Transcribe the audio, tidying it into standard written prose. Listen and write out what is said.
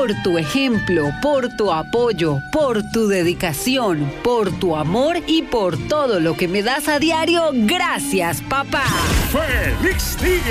Por tu ejemplo, por tu apoyo, por tu dedicación, por tu amor y por todo lo que me das a diario. Gracias, papá. ¡Feliz día!